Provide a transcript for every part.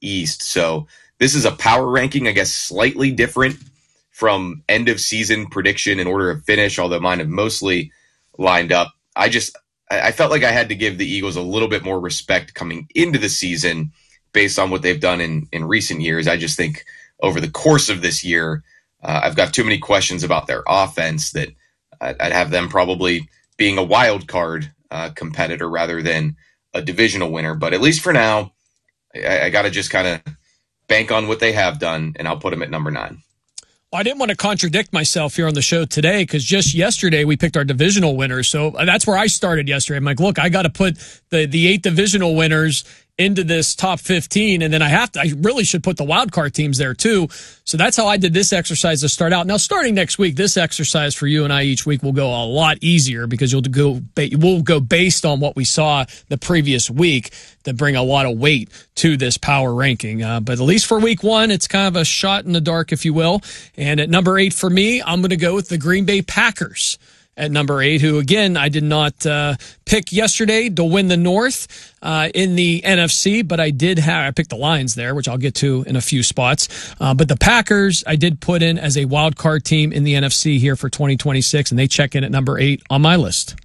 East. So this is a power ranking, I guess, slightly different from end of season prediction and order of finish, although mine have mostly lined up. I felt like I had to give the Eagles a little bit more respect coming into the season based on what they've done in recent years. I just think over the course of this year, I've got too many questions about their offense that I'd have them probably being a wild card competitor rather than a divisional winner. But at least for now, I got to just kind of bank on what they have done, and I'll put them at number 9. Well, I didn't want to contradict myself here on the show today because just yesterday we picked our divisional winners. So that's where I started yesterday. I'm like, look, I got to put the 8 divisional winners into this top 15, and then I really should put the wild card teams there too. So that's how I did this exercise to start out. Now, starting next week, this exercise for you and I each week will go a lot easier because we'll go based on what we saw the previous week to bring a lot of weight to this power ranking. But at least for week 1, it's kind of a shot in the dark, if you will. And at number 8 for me, I'm going to go with the Green Bay Packers. At number 8, who, again, I did not pick yesterday to win the North in the NFC, but I picked the Lions there, which I'll get to in a few spots. But the Packers, I did put in as a wild card team in the NFC here for 2026, and they check in at number 8 on my list.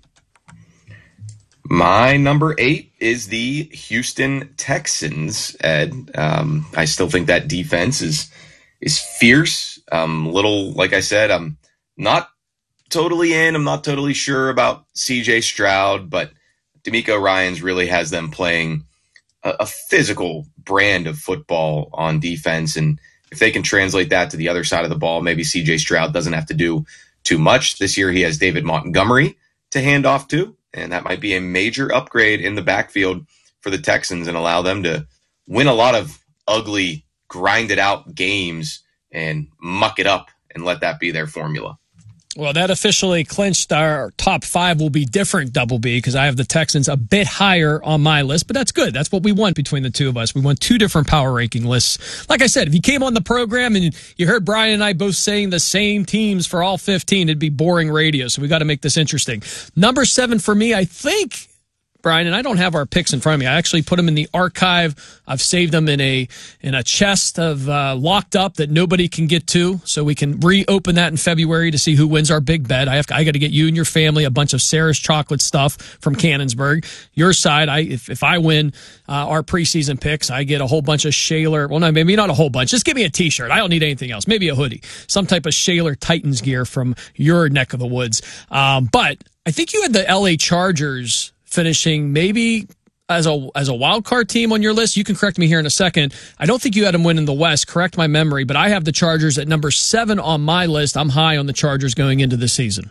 My number 8 is the Houston Texans, Ed. I still think that defense is fierce. Like I said, I'm not totally in. I'm not totally sure about CJ Stroud, but DeMeco Ryans really has them playing a physical brand of football on defense. And if they can translate that to the other side of the ball, maybe CJ Stroud doesn't have to do too much. This year he has David Montgomery to hand off to, and that might be a major upgrade in the backfield for the Texans and allow them to win a lot of ugly, grinded out games and muck it up and let that be their formula. Well, that officially clinched our top 5 will be different, Double B, because I have the Texans a bit higher on my list, but that's good. That's what we want between the two of us. We want 2 different power ranking lists. Like I said, if you came on the program and you heard Brian and I both saying the same teams for all 15, it'd be boring radio, so we got to make this interesting. Number 7 for me, I think, Brian, and I don't have our picks in front of me. I actually put them in the archive. I've saved them in a chest of locked up that nobody can get to, so we can reopen that in February to see who wins our big bet. I got to get you and your family a bunch of Sarah's chocolate stuff from Cannonsburg. Your side, if I win our preseason picks, I get a whole bunch of Shaler. Well, no, maybe not a whole bunch. Just give me a T-shirt. I don't need anything else. Maybe a hoodie, some type of Shaler Titans gear from your neck of the woods. But I think you had the LA Chargers finishing maybe as a wild card team on your list. You can correct me here in a second. I don't think you had them win in the West. Correct my memory, but I have the Chargers at number 7 on my list. I'm high on the Chargers going into the season.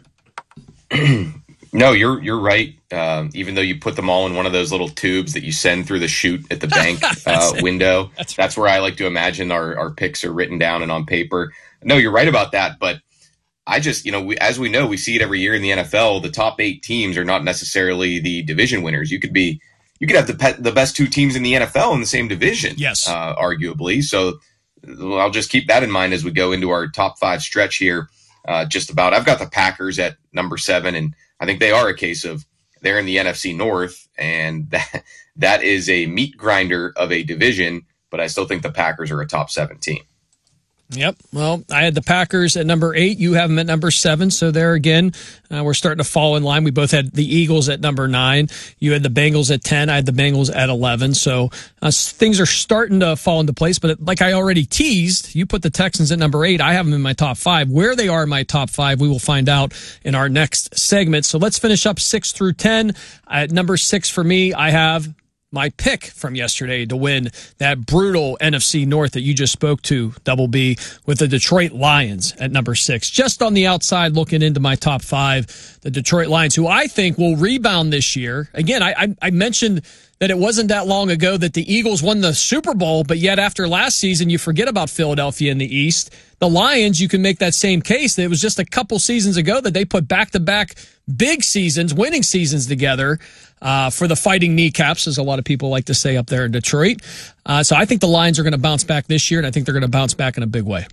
No, you're right. Even though you put them all in one of those little tubes that you send through the chute at the bank window, that's where I like to imagine our picks are written down and on paper. No, you're right about that, but I just, as we know, we see it every year in the NFL. The top 8 teams are not necessarily the division winners. You could have the best 2 teams in the NFL in the same division. Yes, arguably. So I'll just keep that in mind as we go into our top 5 stretch here. I've got the Packers at number 7, and I think they are a case of they're in the NFC North, and that is a meat grinder of a division. But I still think the Packers are a top 7 team. Yep. Well, I had the Packers at number 8. You have them at number 7. So there again, we're starting to fall in line. We both had the Eagles at number 9. You had the Bengals at 10. I had the Bengals at 11. So things are starting to fall into place. But like I already teased, you put the Texans at number 8. I have them in my top 5. Where they are in my top 5, we will find out in our next segment. So let's finish up 6 through 10. At number 6 for me, I have my pick from yesterday to win that brutal NFC North that you just spoke to, Double B, with the Detroit Lions at number 6. Just on the outside looking into my top 5, the Detroit Lions, who I think will rebound this year. Again, I mentioned that it wasn't that long ago that the Eagles won the Super Bowl, but yet after last season, you forget about Philadelphia in the East. The Lions, you can make that same case. It was just a couple seasons ago that they put back-to-back big seasons, winning seasons together for the Fighting Kneecaps, as a lot of people like to say up there in Detroit. So I think the Lions are going to bounce back this year, and I think they're going to bounce back in a big way.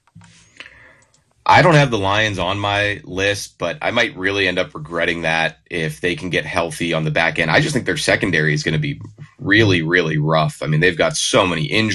I don't have the Lions on my list, but I might really end up regretting that if they can get healthy on the back end. I just think their secondary is going to be really, really rough. I mean, they've got so many injuries.